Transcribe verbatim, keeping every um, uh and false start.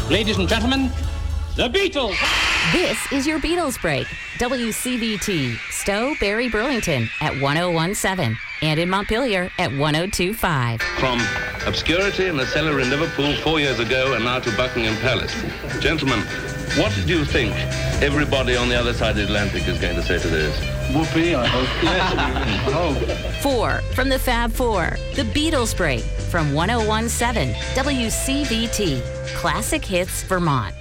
Ladies and gentlemen, the Beatles. This is your Beatles break. W C V T, Stowe, Barry, Burlington at one oh one point seven and in Montpelier at one oh two point five. From obscurity in a cellar in Liverpool four years ago and now to Buckingham Palace. Gentlemen, what do you think everybody on the other side of the Atlantic is going to say to this? Whoopee, I hope. Yes, I hope. Four from the Fab Four, the Beatles break from one oh one point seven W C V T, Classic Hits, Vermont.